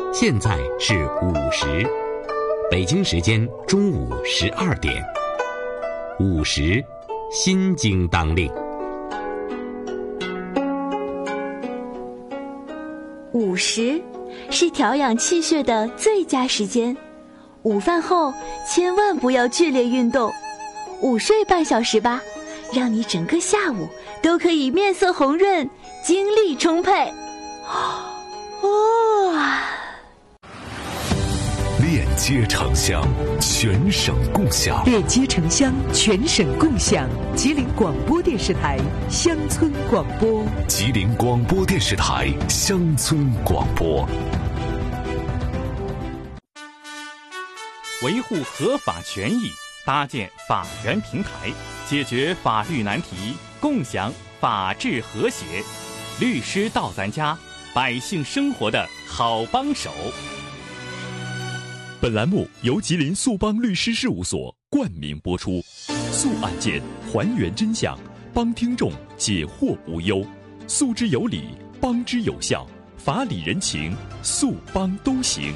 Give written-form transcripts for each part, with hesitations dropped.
现在是午时，北京时间中午12点。午时，心经当令。 午时是调养气血的最佳时间，午饭后千万不要剧烈运动，午睡半小时吧，让你整个下午都可以面色红润，精力充沛。 链接城乡，全省共享。 链接城乡，全省共享。吉林广播电视台乡村广播。 吉林广播电视台乡村广播。 维护合法权益，搭建法源平台，解决法律难题，共享法治和谐。律师到咱家，百姓生活的好帮手。 本栏目由吉林速帮律师事务所冠名播出，速案件还原真相，帮听众解惑无忧，诉之有理，帮之有效，法理人情，速帮都行。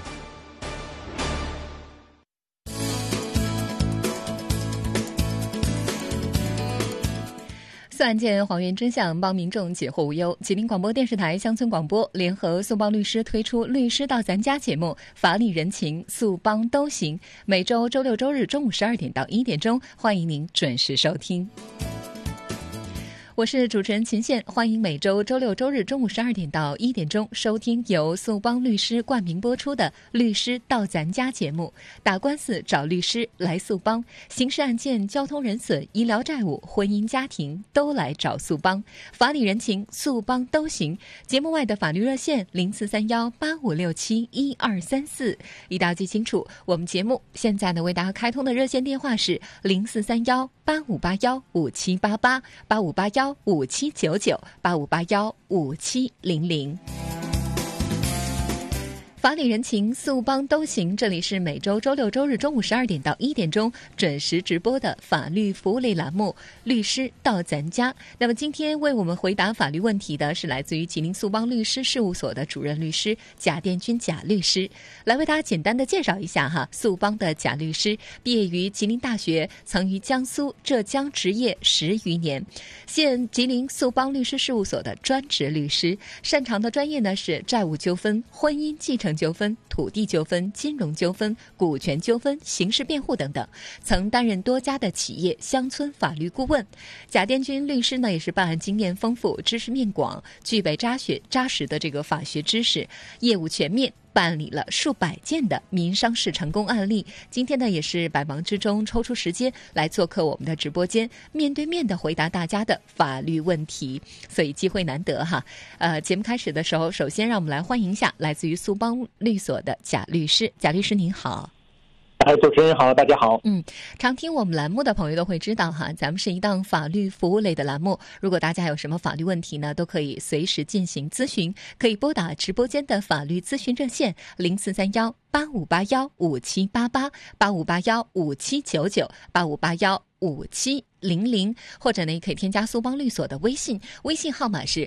速案件还原真相，帮民众解惑无忧。吉林广播电视台乡村广播联合速帮律师推出律师到咱家节目，法理人情，速帮都行。每周周六周日中午12点到1点钟，欢迎您准时收听。我是主持人秦宪，欢迎每周周六周日中午12点到1点钟收听由速帮律师冠名播出的律师到咱家节目。打官司找律师来速帮，刑事案件、交通人损、医疗债务、婚姻家庭都来找速帮，法理人情速帮都行。节目外的法律热线043185671234，一定要记清楚。我们节目现在呢为大家开通的热线电话是0431858157888581579985815700。法理人情，速帮都行。这里是每周周六周日中午12点到1点钟准时直播的法律服务类栏目律师到咱家。那么今天为我们回答法律问题的是来自于吉林速帮律师事务所的主任律师贾殿军贾律师，来为大家简单的介绍一下哈。速帮的贾律师毕业于吉林大学，曾于江苏浙江执业10余年，现吉林速帮律师事务所的专职律师，擅长的专业呢是债务纠纷、婚姻继承纠纷、土地纠纷、金融纠纷、股权纠纷、刑事辩护等等，曾担任多家的企业乡村法律顾问。贾殿军律师呢也是办案经验丰富，知识面广，具备扎实的这个法学知识，业务全面，办理了数百件的民商事成功案例。今天呢也是百忙之中抽出时间来做客我们的直播间，面对面的回答大家的法律问题，所以机会难得哈。节目开始的时候，首先让我们来欢迎一下来自于速帮律所的贾律师。贾律师您好。 主持人好，大家好。 常听我们栏目的朋友都会知道哈，咱们是一档法律服务类的栏目。如果大家有什么法律问题呢，都可以随时进行咨询，可以拨打直播间的法律咨询热线0431858157888581579985815700，或者呢也可以添加速帮律所的微信号码是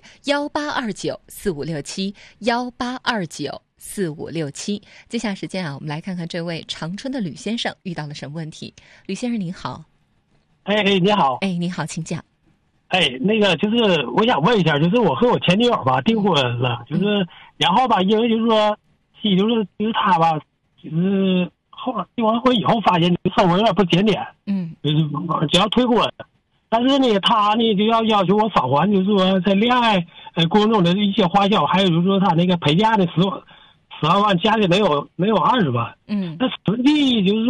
1829456718294567。接下来时间啊，我们来看看这位长春的吕先生遇到了什么问题。吕先生您好。 你好。 你好，请讲。 那个就是我想问一下，就是我和我前女友吧订婚了，就是然后吧，因为就是说就是他吧，就是后来订完婚以后发现生活有点不检点，就是只要退婚，但是呢他呢就要求我返还，就是说在恋爱过程中的一些花销，还有就是说他那个陪嫁的10万，家里没有20万，那实际就是